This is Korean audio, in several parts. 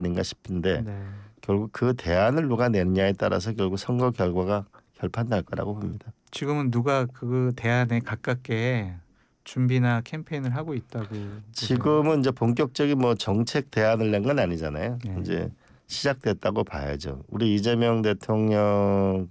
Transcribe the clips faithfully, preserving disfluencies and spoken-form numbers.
아닌가 싶은데 네. 결국 그 대안을 누가 내느냐에 따라서 결국 선거 결과가 결판날 거라고 봅니다. 지금은 누가 그 대안에 가깝게 준비나 캠페인을 하고 있다고 보세요? 지금은 이제 본격적인 뭐 정책 대안을 낸 건 아니잖아요. 네. 이제 시작됐다고 봐야죠. 우리 이재명 대통령은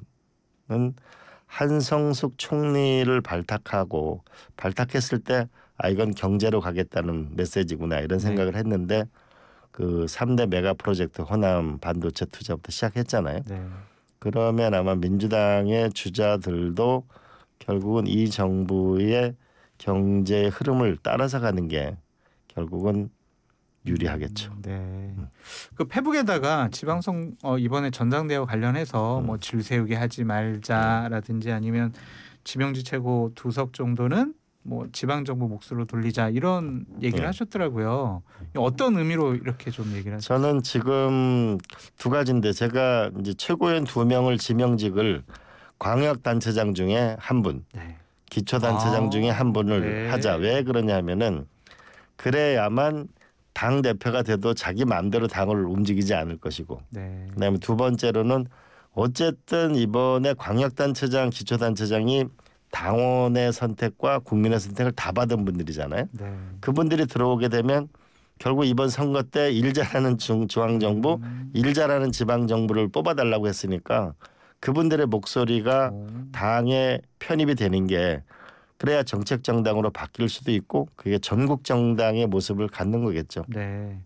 한성숙 총리를 발탁하고 발탁했을 때 아 이건 경제로 가겠다는 메시지구나 이런 네. 생각을 했는데 그 삼 대 메가 프로젝트 호남 반도체 투자부터 시작했잖아요. 네. 그러면 아마 민주당의 주자들도 결국은 이 정부의 경제 흐름을 따라서 가는 게 결국은 유리하겠죠. 음, 네. 그 페북에다가 지방선 어, 이번에 전당대회와 관련해서 음. 뭐 줄 세우게 하지 말자라든지 아니면 지명지 최고 두 석 정도는 뭐 지방 정부 몫으로 돌리자 이런 얘기를 예. 하셨더라고요. 어떤 의미로 이렇게 좀 얘기를 하셨어요? 저는 지금 두 가지인데 제가 이제 최고위원 두 명을 지명직을 광역단체장 중에 한 분, 네. 기초단체장 중에 한 아, 분을 네. 하자. 왜 그러냐면은 그래야만 당 대표가 돼도 자기 마음대로 당을 움직이지 않을 것이고 네. 그다음에 두 번째로는 어쨌든 이번에 광역단체장, 기초단체장이 당원의 선택과 국민의 선택을 다 받은 분들이잖아요. 네. 그분들이 들어오게 되면 결국 이번 선거 때 일 잘하는 중, 중앙정부, 음. 일 잘하는 지방정부를 뽑아달라고 했으니까 그분들의 목소리가 오. 당에 편입이 되는 게 그래야 정책 정당으로 바뀔 수도 있고 그게 전국 정당의 모습을 갖는 거겠죠. 네.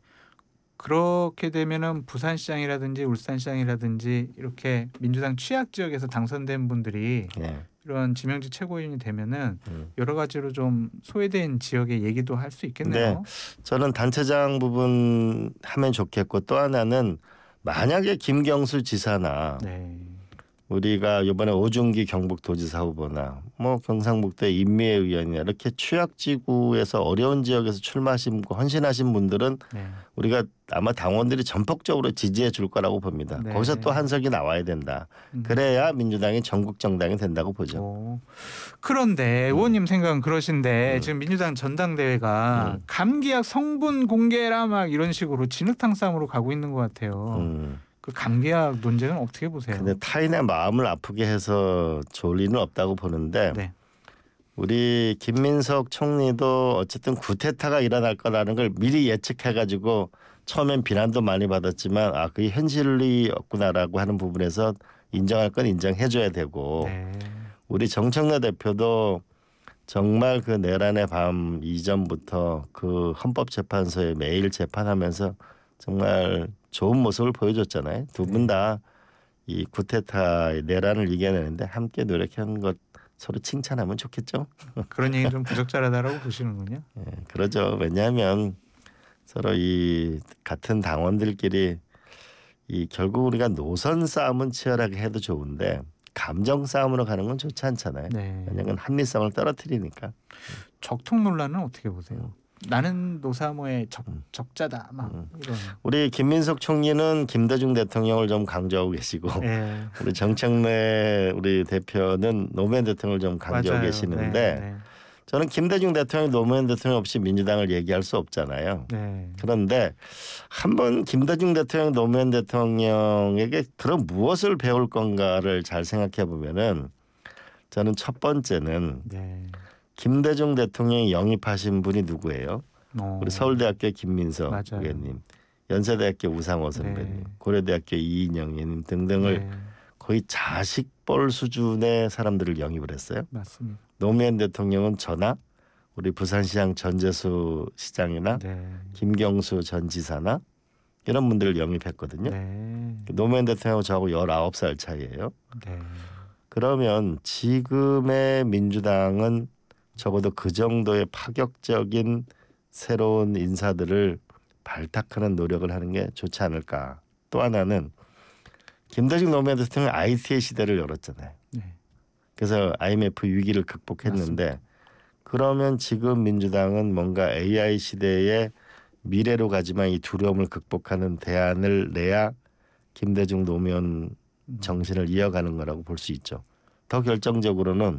그렇게 되면은 부산시장이라든지 울산시장이라든지 이렇게 민주당 취약 지역에서 당선된 분들이 예. 이런 지명직 최고위원이 되면은 음. 여러 가지로 좀 소외된 지역의 얘기도 할 수 네, 있겠네요. 저는 단체장 부분 하면 좋겠고 또 하나는 만약에 김경수 지사나 네. 우리가 이번에 오중기 경북도지사 후보나 뭐 경상북도 인미애 의원이나 이렇게 취약지구에서 어려운 지역에서 출마하신 헌신하신 분들은 네. 우리가 아마 당원들이 전폭적으로 지지해 줄 거라고 봅니다. 네. 거기서 또 한석이 나와야 된다. 음. 그래야 민주당이 전국 정당이 된다고 보죠. 오. 그런데 음. 의원님 생각은 그러신데 음. 지금 민주당 전당대회가 음. 감기약 성분 공개라 막 이런 식으로 진흙탕 싸움으로 가고 있는 것 같아요. 음. 그 감기약 논쟁은 어떻게 보세요? 근데 타인의 마음을 아프게 해서 좋을 리는 없다고 보는데 네. 우리 김민석 총리도 어쨌든 구테타가 일어날 거라는 걸 미리 예측해가지고 처음엔 비난도 많이 받았지만 아 그게 현실이 없구나라고 하는 부분에서 인정할 건 인정해줘야 되고 네. 우리 정청래 대표도 정말 그 내란의 밤 이전부터 그 헌법재판소에 매일 재판하면서 정말 좋은 모습을 보여줬잖아요. 두 분 다 이 구테타의 내란을 이겨내는데 함께 노력한 것 서로 칭찬하면 좋겠죠. 그런 얘기는 좀 부적절하다라고 보시는군요. 예, 그러죠. 왜냐하면 서로 이 같은 당원들끼리 이 결국 우리가 노선 싸움은 치열하게 해도 좋은데 감정 싸움으로 가는 건 좋지 않잖아요. 네. 왜냐하면 합리성을 떨어뜨리니까. 적통 논란은 어떻게 보세요? 음. 나는 노사모의 적, 음. 적자다 막 음. 이런. 우리 김민석 총리는 김대중 대통령을 좀 강조하고 계시고 예. 우리 정청래 우리 대표는 노무현 대통령을 좀 강조하고 맞아요. 계시는데 네, 네. 저는 김대중 대통령, 노무현 대통령 없이 민주당을 얘기할 수 없잖아요. 네. 그런데 한번 김대중 대통령, 노무현 대통령에게 그런 무엇을 배울 건가를 잘 생각해 보면은 저는 첫 번째는 네. 김대중 대통령이 영입하신 분이 누구예요? 어. 우리 서울대학교 김민석 맞아요. 의원님, 연세대학교 우상호 선배님, 네. 고려대학교 이인영 의원님 등등을 네. 거의 자식뻘 수준의 사람들을 영입을 했어요. 맞습니다. 노무현 대통령은 저나 우리 부산시장 전재수 시장이나 네. 김경수 전 지사나 이런 분들을 영입했거든요. 네. 노무현 대통령하고 저하고 열아홉 살 차이예요. 네. 그러면 지금의 민주당은 적어도 그 정도의 파격적인 새로운 인사들을 발탁하는 노력을 하는 게 좋지 않을까. 또 하나는 김대중 노무현 대통령이 아이티의 시대를 열었잖아요. 네. 그래서 아이엠에프 위기를 극복했는데 맞습니다. 그러면 지금 민주당은 뭔가 에이아이 시대의 미래로 가지만 이 두려움을 극복하는 대안을 내야 김대중 노무현 음. 정신을 이어가는 거라고 볼 수 있죠. 더 결정적으로는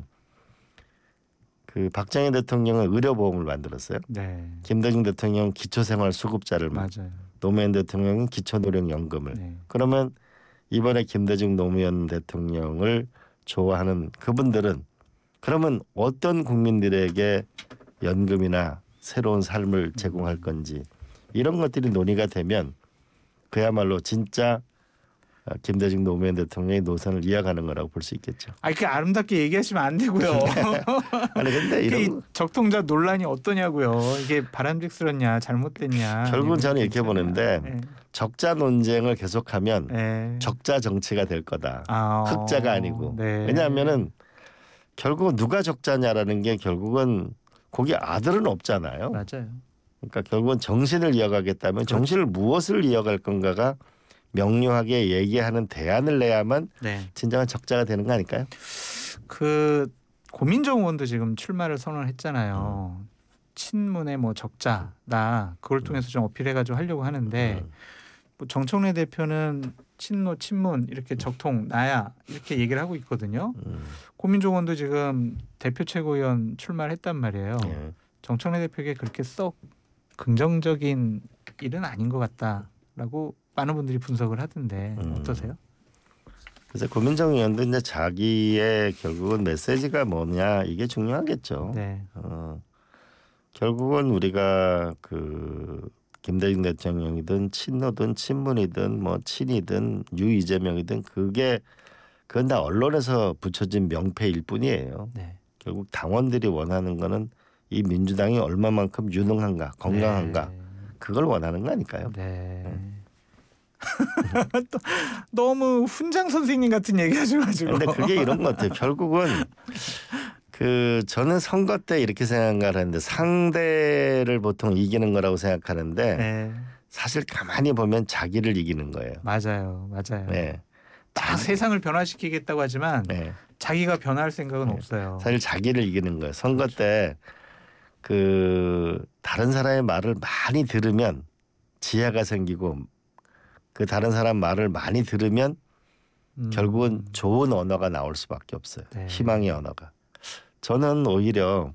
그 박정희 대통령은 의료보험을 만들었어요. 네. 김대중 대통령 기초생활수급자를 맞아요. 노무현 대통령은 기초노령연금을. 네. 그러면 이번에 김대중 노무현 대통령을 좋아하는 그분들은 그러면 어떤 국민들에게 연금이나 새로운 삶을 제공할 건지 이런 것들이 논의가 되면 그야말로 진짜 김대중 노무현 대통령의 노선을 이어가는 거라고 볼 수 있겠죠. 아, 이렇게 아름답게 얘기하시면 안 되고요. 아니 근데 이 이런 적통자 논란이 어떠냐고요. 이게 바람직스럽냐 잘못됐냐. 결국은 저는 이렇게 괜찮냐. 보는데 네. 적자 논쟁을 계속하면 네. 적자 정치가 될 거다. 아, 흑자가 아니고. 네. 왜냐하면은 결국은 누가 적자냐라는 게 결국은 거기 아들은 없잖아요. 맞아요. 그러니까 결국은 정신을 이어가겠다면 그렇죠. 정신을 무엇을 이어갈 건가가 명료하게 얘기하는 대안을 내야만 네. 진정한 적자가 되는 거 아닐까요? 그 고민정 의원도 지금 출마를 선언했잖아요. 음. 친문의 뭐 적자다. 그걸 통해서 좀 어필해가지고 하려고 하는데 음. 뭐 정청래 대표는 친노 친문 이렇게 적통 나야 이렇게 얘기를 하고 있거든요. 음. 고민정 의원도 지금 대표 최고위원 출마를 했단 말이에요. 예. 정청래 대표에게 그렇게 썩 긍정적인 일은 아닌 것 같다라고 많은 분들이 분석을 하던데 음. 어떠세요? 그래서 고민정 의원도 이제 자기의 결국은 메시지가 뭐냐 이게 중요하겠죠. 네. 어, 결국은 우리가 그 김대중 대통령이든 친노든 친문이든 뭐 친이든 유 이재명이든 그게 그건 다 언론에서 붙여진 명패일 뿐이에요. 네. 결국 당원들이 원하는 거는 이 민주당이 얼마만큼 유능한가 건강한가 네. 그걸 원하는 거 아닐까요? 네. 네. 또 너무 훈장 선생님 같은 얘기 하셔가지고. 근데 그게 이런 것 같아요. 결국은 그 저는 선거 때 이렇게 생각을 하는데 상대를 보통 이기는 거라고 생각하는데 네. 사실 가만히 보면 자기를 이기는 거예요. 맞아요, 맞아요. 네. 다 세상을 변화시키겠다고 하지만 네. 자기가 변할 생각은 네. 없어요. 사실 자기를 이기는 거예요. 선거 그렇죠. 때 그 다른 사람의 말을 많이 들으면 지혜가 생기고 그 다른 사람 말을 많이 들으면 음. 결국은 좋은 언어가 나올 수밖에 없어요. 네. 희망의 언어가. 저는 오히려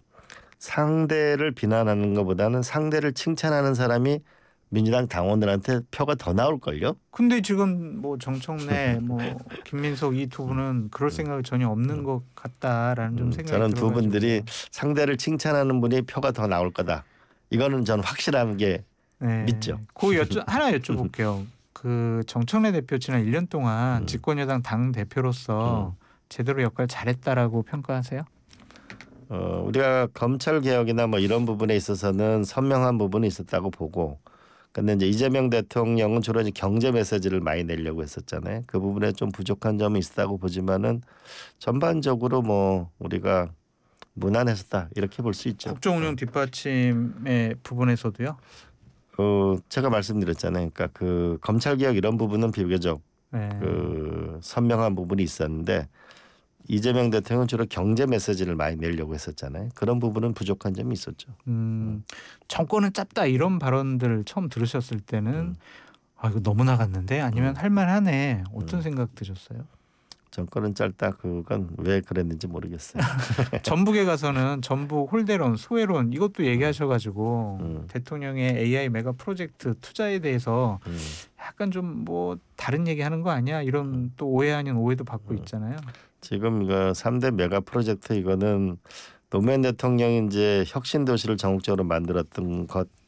상대를 비난하는 것보다는 상대를 칭찬하는 사람이 민주당 당원들한테 표가 더 나올걸요. 근데 지금 뭐 정청래, 뭐 김민석 이 두 분은 그럴 생각이 전혀 없는 것 같다라는 좀 음, 생각이 저는 두 들어가지고. 분들이 상대를 칭찬하는 분이 표가 더 나올 거다. 이거는 저는 확실한 게 네. 믿죠. 그 여쭤 하나 여쭤볼게요. 그 정청래 대표 지난 일 년 동안 음. 집권여당 당 대표로서 제대로 역할 잘했다라고 평가하세요? 어, 우리가 검찰 개혁이나 뭐 이런 부분에 있어서는 선명한 부분이 있었다고 보고, 근데 이제 이재명 대통령은 주로 이제 경제 메시지를 많이 내려고 했었잖아요. 그 부분에 좀 부족한 점이 있었다고 보지만은 전반적으로 뭐 우리가 무난했었다 이렇게 볼 수 있죠. 국정운영 뒷받침의 부분에서도요. 어, 제가 말씀드렸잖아요. 그러니까 그 검찰 개혁 이런 부분은 비교적 네. 그 선명한 부분이 있었는데 이재명 대통령은 주로 경제 메시지를 많이 내려고 했었잖아요. 그런 부분은 부족한 점이 있었죠. 음, 정권은 짧다 이런 발언들 처음 들으셨을 때는 음. 아 이거 너무 나갔는데 아니면 음. 할만하네 어떤 음. 생각 드셨어요? 정권은 짧다. 그건 왜 그랬는지 모르겠어요. 전북에 가서는 전북 홀대론, 소외론 이것도 얘기하셔가지고 음. 대통령의 에이아이 메가 프로젝트 투자에 대해서 음. 약간 좀 뭐 다른 얘기하는 거 아니야 이런 또 오해 아닌 오해도 받고 음. 있잖아요. 지금 이거 삼 대 메가 프로젝트 이거는 노무현 대통령이 이제 혁신 도시를 전국적으로 만들었던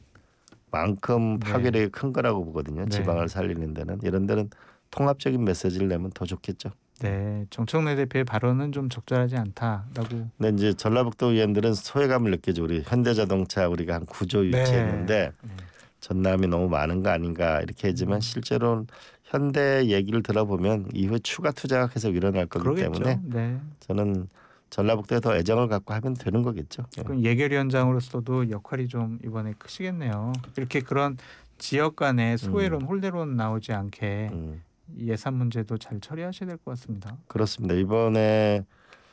것만큼 네. 파괴력이 큰 거라고 보거든요. 네. 지방을 살리는 데는 이런 데는 통합적인 메시지를 내면 더 좋겠죠. 네, 정청래 대표의 발언은 좀 적절하지 않다라고. 근데 이제 전라북도 의원들은 소외감을 느끼죠. 우리 현대자동차 우리가 한 구조 유치했는데 네. 전남이 너무 많은 거 아닌가 이렇게 하지만 음. 실제로는 현대 얘기를 들어보면 이후 추가 투자가 계속 일어날 거기 그러겠죠. 때문에 네. 저는 전라북도에 더 애정을 갖고 하면 되는 거겠죠. 예. 그럼 예결위원장으로서도 역할이 좀 이번에 크시겠네요. 이렇게 그런 지역 간의 소외론, 홀대론 나오지 않게 음, 예산 문제도 잘 처리하셔야 될 것 같습니다. 그렇습니다. 이번에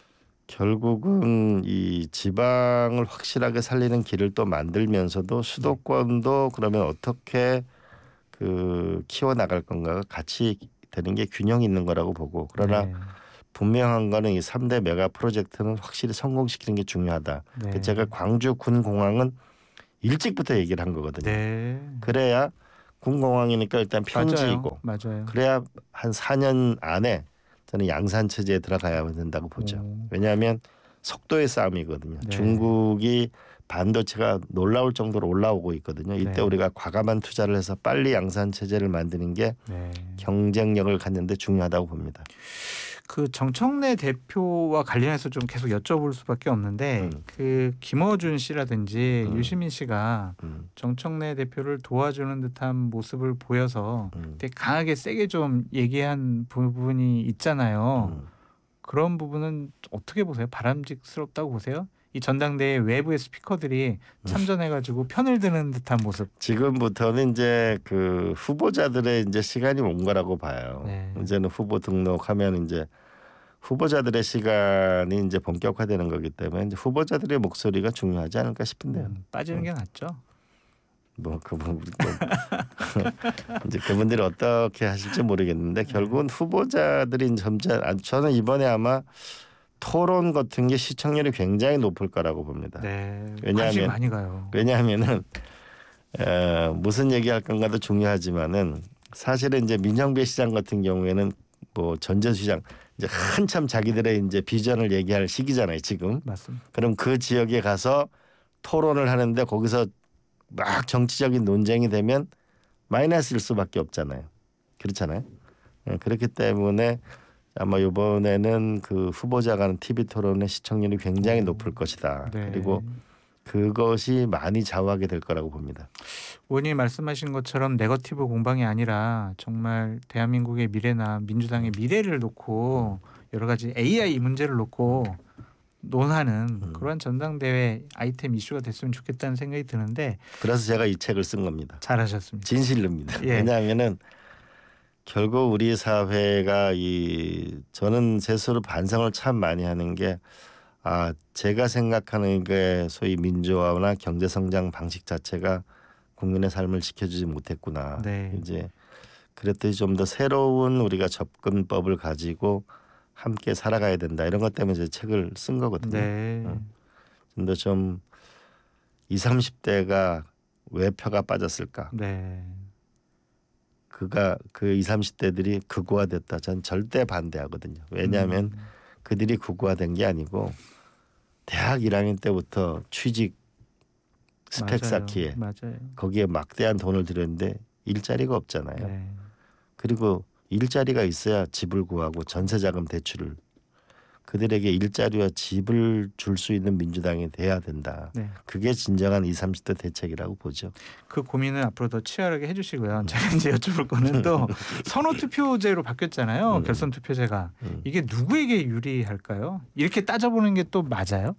결국은 이 지방을 확실하게 살리는 길을 또 만들면서도 수도권도 그러면 어떻게 그 키워 나갈 건가가 같이 되는 게 균형 있는 거라고 보고 그러나 네. 분명한 거는 이 삼 대 메가 프로젝트는 확실히 성공시키는 게 중요하다. 네. 그 제가 광주 군공항은 일찍부터 얘기를 한 거거든요. 네. 그래야 군공항이니까 일단 평지이고 맞아요. 맞아요. 그래야 한 사 년 안에 저는 양산 체제에 들어가야 된다고 보죠. 오. 왜냐하면 속도의 싸움이거든요. 네. 중국이 반도체가 놀라울 정도로 올라오고 있거든요. 이때 네. 우리가 과감한 투자를 해서 빨리 양산 체제를 만드는 게 네. 경쟁력을 갖는 데 중요하다고 봅니다. 그 정청래 대표와 관련해서 좀 계속 여쭤볼 수밖에 없는데 음. 그 김어준 씨라든지 음. 유시민 씨가 음, 정청래 대표를 도와주는 듯한 모습을 보여서 음, 되게 강하게 세게 좀 얘기한 부분이 있잖아요. 음. 그런 부분은 어떻게 보세요? 바람직스럽다고 보세요? 이 전당대회 외부의 스피커들이 참전해가지고 편을 드는 듯한 모습. 지금부터는 이제 그 후보자들의 이제 시간이 온 거라고 봐요. 네. 이제는 후보 등록하면 이제 후보자들의 시간이 이제 본격화되는 거기 때문에 이제 후보자들의 목소리가 중요하지 않을까 싶은데요. 음, 빠지는 게 낫죠. 뭐 그분 우리 또 이제 그분들이 어떻게 하실지 모르겠는데 결국은 후보자들이 점차 아, 저는 이번에 아마 토론 같은 게 시청률이 굉장히 높을 거라고 봅니다. 네. 왜냐하면- 관심 많이 가요. 왜냐하면은 어, 무슨 얘기할 건가도 중요하지만은 사실은 이제 민영배 시장 같은 경우에는 뭐 전전시장 이제 한참 자기들의 이제 비전을 얘기할 시기잖아요 지금. 맞습니다. 그럼 그 지역에 가서 토론을 하는데 거기서 막 정치적인 논쟁이 되면 마이너스일 수밖에 없잖아요. 그렇잖아요. 예, 그렇기 때문에 아마 이번에는 그 후보자가 하는 티비 토론의 시청률이 굉장히 오. 높을 것이다. 네. 그리고 그것이 많이 좌우하게 될 거라고 봅니다. 의원님이 말씀하신 것처럼 네거티브 공방이 아니라 정말 대한민국의 미래나 민주당의 미래를 놓고 여러 가지 에이아이 문제를 놓고 논하는 음. 그런 전당대회 아이템 이슈가 됐으면 좋겠다는 생각이 드는데 그래서 제가 이 책을 쓴 겁니다. 잘하셨습니다. 진실입니다. 예. 왜냐하면은 결국 우리 사회가 이 저는 스스로 반성을 참 많이 하는 게 아 제가 생각하는 게 소위 민주화나 경제 성장 방식 자체가 국민의 삶을 지켜주지 못했구나. 네. 이제 그랬더니 좀 더 새로운 우리가 접근법을 가지고 함께 살아가야 된다. 이런 것 때문에 제 책을 쓴 거거든요. 네. 음. 좀 더 좀 이십, 삼십 대가 왜 표가 빠졌을까? 네. 그가 그 이십, 삼십 대들이 극우화됐다. 전 절대 반대하거든요. 왜냐하면 음, 그들이 극우화된 게 아니고 대학 일 학년 때부터 취직 스펙 맞아요. 쌓기에 맞아요. 거기에 막대한 돈을 들였는데 일자리가 없잖아요. 네. 그리고 일자리가 있어야 집을 구하고 전세자금 대출을 그들에게 일자리와 집을 줄 수 있는 민주당이 돼야 된다. 네. 그게 진정한 이십, 삼십 대 대책이라고 보죠. 그 고민을 앞으로 더 치열하게 해주시고요. 제가 이제 여쭤볼 거는 또 선호 투표제로 바뀌었잖아요. 음. 결선 투표제가 음. 이게 누구에게 유리할까요? 이렇게 따져보는 게 또 맞아요?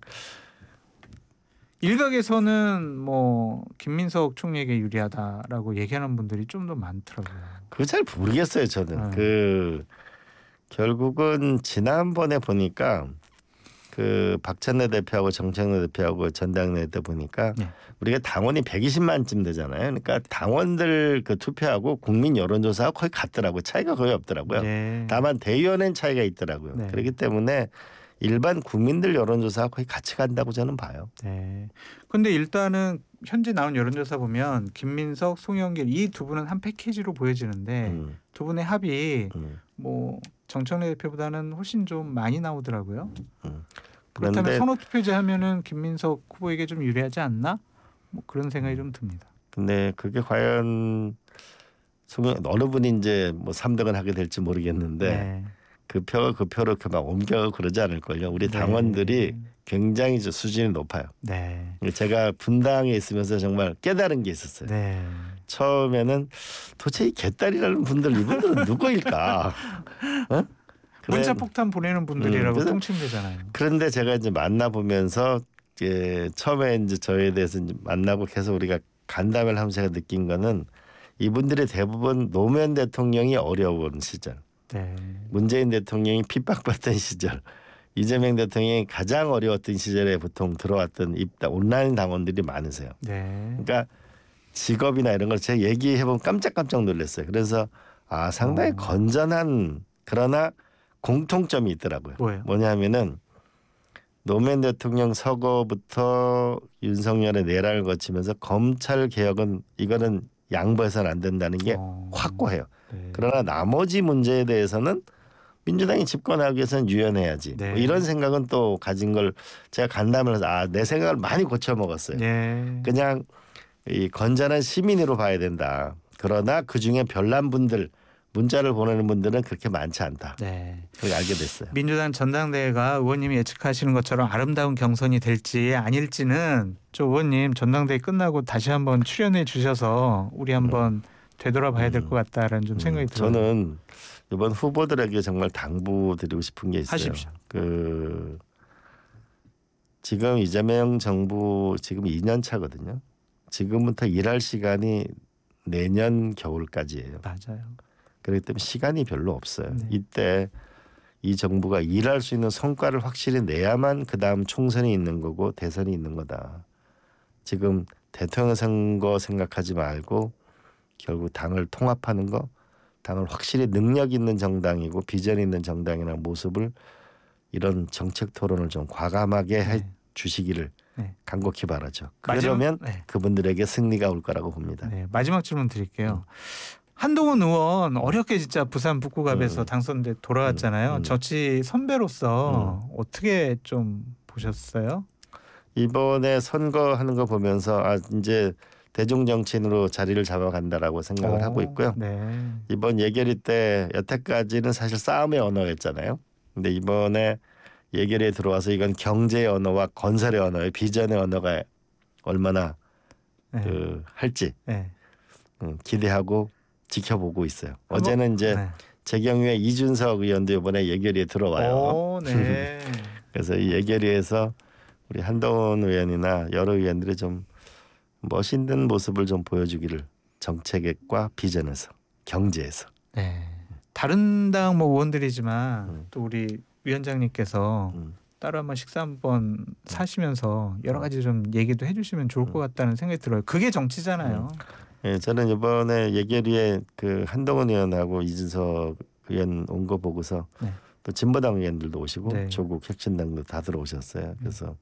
일각에서는 뭐 김민석 총리에게 유리하다라고 얘기하는 분들이 좀 더 많더라고요. 그거 잘 모르겠어요. 저는 음. 그 결국은 지난번에 보니까 그 박찬대 대표하고 정청래 대표하고 전당대회 때 보니까 네. 우리가 당원이 백이십만쯤 되잖아요. 그러니까 당원들 그 투표하고 국민 여론조사하고 거의 같더라고요. 차이가 거의 없더라고요. 네. 다만 대의원은 차이가 있더라고요. 네. 그렇기 때문에 일반 국민들 여론조사가 거의 같이 간다고 저는 봐요. 네. 근데 일단은 현재 나온 여론조사 보면 김민석, 송영길 이 두 분은 한 패키지로 보여지는데 음, 두 분의 합이 음, 뭐 정청래 대표보다는 훨씬 좀 많이 나오더라고요. 음. 그렇다면 그런데 선호 투표제 하면은 김민석 후보에게 좀 유리하지 않나? 뭐 그런 생각이 좀 듭니다. 근데 그게 과연 송영 어느 분이 이제 뭐 삼 등을 하게 될지 모르겠는데 네. 그 표 그 표로 막 옮겨 그러지 않을걸요. 우리 네. 당원들이 굉장히 저 수준이 높아요. 네. 제가 분당에 있으면서 정말 깨달은 게 있었어요. 네. 처음에는 도대체 이 개딸이라는 분들 이분들은 누구일까? 어? 그래, 문자 폭탄 보내는 분들이라고 음, 그래서- 통칭되잖아요. 그런데 제가 이제 만나보면서 이제 처음에 이제 저에 대해서 이제 만나고 계속 우리가 간담회를 하면서 제가 느낀 거는 이분들이 대부분 노무현 대통령이 어려운 시절, 네. 문재인 대통령이 핍박받던 시절, 이재명 대통령이 가장 어려웠던 시절에 보통 들어왔던 입당 온라인 당원들이 많으세요. 네. 그러니까 직업이나 이런 걸 제가 얘기해 보면 깜짝깜짝 놀랐어요. 그래서 아 상당히 어. 건전한 그러나 공통점이 있더라고요. 뭐예요? 뭐냐면은 노무현 대통령 서거부터 윤석열의 내란을 거치면서 검찰 개혁은 이거는 양보해서는 안 된다는 게 어. 확고해요. 네. 그러나 나머지 문제에 대해서는 민주당이 집권하기 위해서는 유연해야지. 네. 뭐 이런 생각은 또 가진 걸 제가 간담회에서 아, 내 생각을 많이 고쳐 먹었어요. 네. 그냥 이 건전한 시민으로 봐야 된다. 그러나 그 중에 별난 분들, 문자를 보내는 분들은 그렇게 많지 않다. 네. 그렇게 알게 됐어요. 민주당 전당대회가 의원님이 예측하시는 것처럼 아름다운 경선이 될지 아닐지는 저 의원님 전당대회 끝나고 다시 한번 출연해 주셔서 우리 한번 되돌아봐야 될 것 같다라는 좀 생각이 음, 들어요. 저는 이번 후보들에게 정말 당부드리고 싶은 게 있어요. 하십시오. 그 지금 이재명 정부 지금 이 년 차거든요. 지금부터 일할 시간이 내년 겨울까지예요. 맞아요. 그렇기 때문에 시간이 별로 없어요. 네. 이때 이 정부가 일할 수 있는 성과를 확실히 내야만 그 다음 총선이 있는 거고 대선이 있는 거다. 지금 대통령 선거 생각하지 말고 결국 당을 통합하는 거, 당을 확실히 능력 있는 정당이고 비전 있는 정당이라는 모습을 이런 정책 토론을 좀 과감하게 해 네. 주시기를 네. 간곡히 바라죠. 마지막- 그러면 네. 그분들에게 승리가 올 거라고 봅니다. 네, 마지막 질문 드릴게요. 음. 한동훈 의원 어렵게 진짜 부산 북구갑에서 음. 당선돼 돌아왔잖아요. 음. 음. 정치 선배로서 어떻게 좀 보셨어요? 이번에 선거하는 거 보면서 아 이제 대중 정치인으로 자리를 잡아간다라고 생각을 어, 하고 있고요. 네. 이번 예결위 때 여태까지는 사실 싸움의 언어였잖아요. 근데 이번에 예결위에 들어와서 이건 경제의 언어와 건설의 언어의 비전의 언어가 얼마나 네. 그 할지 네. 음, 기대하고 지켜보고 있어요. 한번- 어제는 이제 네. 재경유의 이준석 의원도 이번에 예결위에 들어와요. 오, 네. 그래서 이 예결위에서 우리 한동훈 의원이나 여러 의원들이 좀 멋있는 모습을 좀 보여주기를 정책과 비전에서 경제에서. 네. 다른 당 뭐 의원들이지만 음. 또 우리 위원장님께서 음. 따로 한번 식사 한번 사시면서 여러 가지 좀 얘기도 해주시면 좋을 것 같다는 생각이 들어요. 그게 정치잖아요. 예, 저는 이번에 예결위에 그 한동훈 의원하고 이준석 의원 온 거 보고서 네. 또 진보당 의원들도 오시고 네. 조국 혁신당도 다 들어오셨어요. 그래서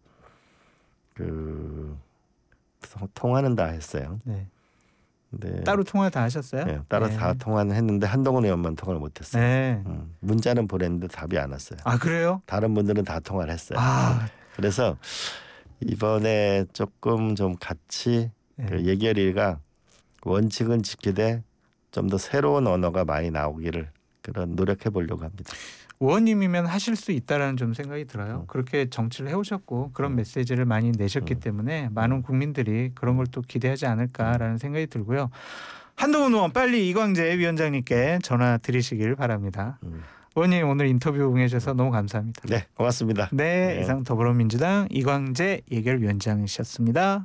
그 통- 통화는 다 했어요. 네. 근데 따로 통화 다 하셨어요? 예, 따로 네. 다 통화는 했는데 한동훈 의원만 통화를 못했어요. 네. 음, 문자는 보냈는데 답이 안 왔어요. 아 그래요? 다른 분들은 다 통화를 했어요. 아, 그래서 이번에 조금 좀 같이 네. 그 예결위가 원칙은 지키되 좀 더 새로운 언어가 많이 나오기를 그런 노력해 보려고 합니다. 의원님이면 하실 수 있다라는 좀 생각이 들어요. 음. 그렇게 정치를 해오셨고 그런 음. 메시지를 많이 내셨기 음. 때문에 많은 국민들이 그런 걸 또 기대하지 않을까라는 생각이 들고요. 한동훈 의원 빨리 이광재 위원장님께 전화 드리시길 바랍니다. 음. 의원님 오늘 인터뷰 응해주셔서 너무 감사합니다. 네, 고맙습니다. 네, 네. 이상 더불어민주당 이광재 예결위원장이셨습니다.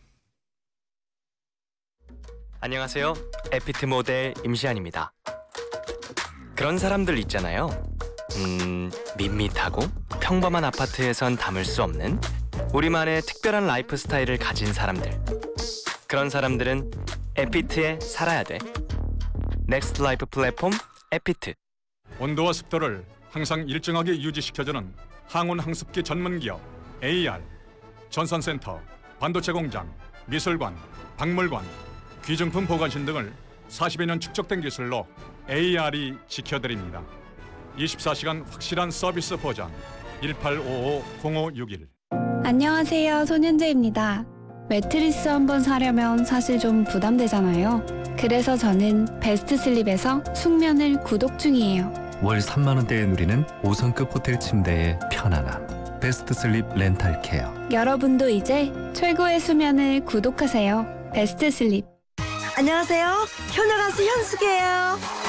안녕하세요. 에피트 모델 임시안입니다. 그런 사람들 있잖아요. 음, 밋밋하고 평범한 아파트에선 담을 수 없는 우리만의 특별한 라이프 스타일을 가진 사람들. 그런 사람들은 에피트에 살아야 돼. 넥스트 라이프 플랫폼 에피트. 온도와 습도를 항상 일정하게 유지시켜주는 항온 항습기 전문기업 에이알, 전산센터, 반도체 공장, 미술관, 박물관, 귀중품 보관신 등을 사십여 년 축적된 기술로 에이알이 지켜드립니다. 이십사 시간 확실한 서비스 보장 일팔오오 공오육일. 안녕하세요. 손현재입니다. 매트리스 한번 사려면 사실 좀 부담되잖아요. 그래서 저는 베스트 슬립에서 숙면을 구독 중이에요. 월 삼만 원대에 누리는 오 성급 호텔 침대의 편안함. 베스트 슬립 렌탈 케어. 여러분도 이제 최고의 수면을 구독하세요. 베스트 슬립. 안녕하세요. 효녀 가수 현숙이에요.